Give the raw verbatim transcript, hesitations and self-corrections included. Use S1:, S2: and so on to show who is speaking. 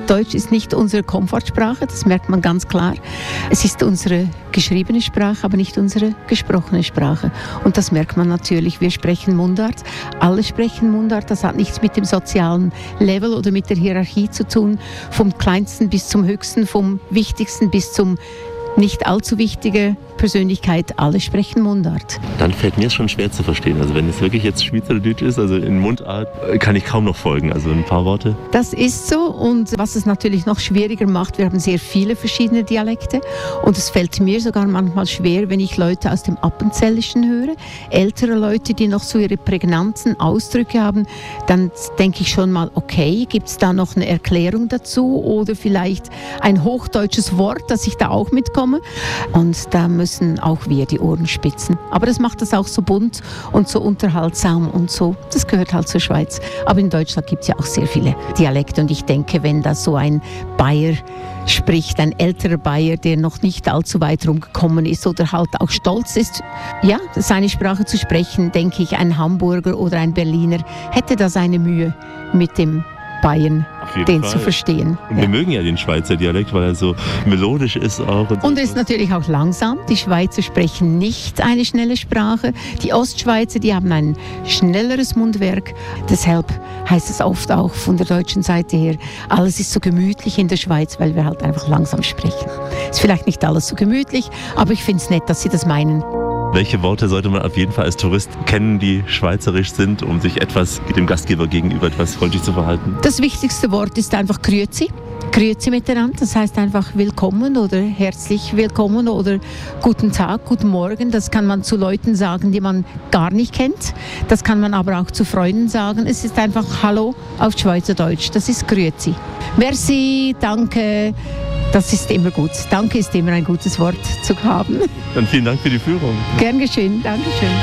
S1: Deutsch ist nicht unsere Komfortsprache, das merkt man ganz klar. Es ist unsere geschriebene Sprache, aber nicht unsere gesprochene Sprache. Und das merkt man natürlich. Wir sprechen Mundart, alle sprechen Mundart. Das hat nichts mit dem sozialen Level oder mit der Hierarchie zu tun. Vom Kleinsten bis zum Höchsten, vom Wichtigsten bis zum nicht allzu wichtige Persönlichkeit, alle sprechen Mundart.
S2: Dann fällt mir es schon schwer zu verstehen. Also wenn es wirklich jetzt Schweizerdeutsch ist, also in Mundart, kann ich kaum noch folgen. Also ein paar Worte.
S1: Das ist so, und was es natürlich noch schwieriger macht, wir haben sehr viele verschiedene Dialekte und es fällt mir sogar manchmal schwer, wenn ich Leute aus dem Appenzellischen höre, ältere Leute, die noch so ihre prägnanten Ausdrücke haben, dann denke ich schon mal, okay, gibt es da noch eine Erklärung dazu oder vielleicht ein hochdeutsches Wort, dass ich da auch mitkomme, und da müssen auch wir die Ohren spitzen. Aber das macht das auch so bunt und so unterhaltsam und so. Das gehört halt zur Schweiz. Aber in Deutschland gibt es ja auch sehr viele Dialekte und ich denke, wenn da so ein Bayer spricht, ein älterer Bayer, der noch nicht allzu weit rumgekommen ist oder halt auch stolz ist, ja, seine Sprache zu sprechen, denke ich, ein Hamburger oder ein Berliner hätte da seine Mühe mit dem Bayern, den Fall zu verstehen.
S2: Und wir ja. mögen ja den Schweizer Dialekt, weil er so melodisch ist auch. Und,
S1: und er ist natürlich auch langsam. Die Schweizer sprechen nicht eine schnelle Sprache. Die Ostschweizer, die haben ein schnelleres Mundwerk. Deshalb heißt es oft auch von der deutschen Seite her, alles ist so gemütlich in der Schweiz, weil wir halt einfach langsam sprechen. Ist vielleicht nicht alles so gemütlich, aber ich finde es nett, dass sie das meinen.
S2: Welche Worte sollte man auf jeden Fall als Tourist kennen, die schweizerisch sind, um sich etwas dem Gastgeber gegenüber etwas freundlich zu verhalten?
S1: Das wichtigste Wort ist einfach Grüezi. Grüezi miteinander, das heißt einfach willkommen oder herzlich willkommen oder guten Tag, guten Morgen. Das kann man zu Leuten sagen, die man gar nicht kennt. Das kann man aber auch zu Freunden sagen. Es ist einfach Hallo auf Schweizerdeutsch. Das ist Grüezi. Merci, danke. Das ist immer gut. Danke ist immer ein gutes Wort zu haben.
S2: Dann vielen Dank für die Führung.
S1: Gern geschehen. Dankeschön.